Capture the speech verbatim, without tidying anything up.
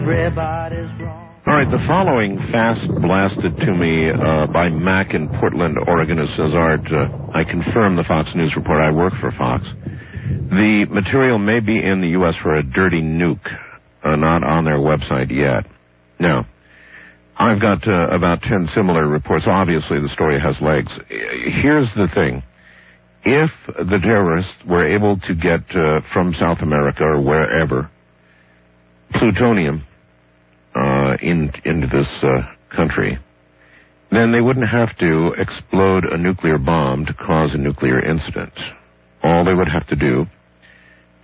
Everybody's wrong. All right, the following fast blasted to me uh, by Mac in Portland, Oregon, who says, Art, uh, I confirm the Fox News report. I work for Fox. The material may be in the U S for a dirty nuke, uh, not on their website yet. Now, I've got uh, about ten similar reports. Obviously, the story has legs. Here's the thing. If the terrorists were able to get uh, from South America or wherever plutonium uh, in, into this uh, country, then they wouldn't have to explode a nuclear bomb to cause a nuclear incident. All they would have to do